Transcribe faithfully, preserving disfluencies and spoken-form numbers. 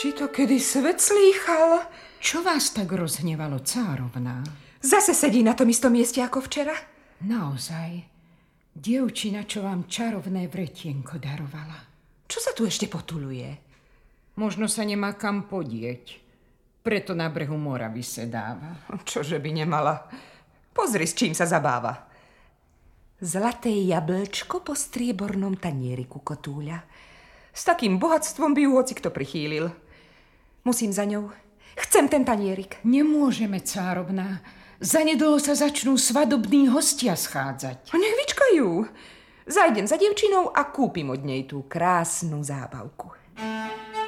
Či to kedy svet slýchal? Čo vás tak rozhnevalo, cárovná? Zase sedí na tom istom mieste ako včera? Naozaj. Dievčina, čo vám čarovné vretienko darovala. Čo sa tu ešte potuluje? Možno sa nemá kam podieť. Preto na brehu mora vysedáva. Čože by nemala? Pozri, s čím sa zabáva. Zlaté jablčko po striebornom tanieriku, kotúľa. S takým bohatstvom by ju hocikto prichýlil. Musím za ňou. Chcem ten tanierik. Nemôžeme, cárovná. Zanedlho sa začnú svadobní hostia schádzať. A nech vyčkajú. Zajdem za dievčinou a kúpim od nej tú krásnu zábavku.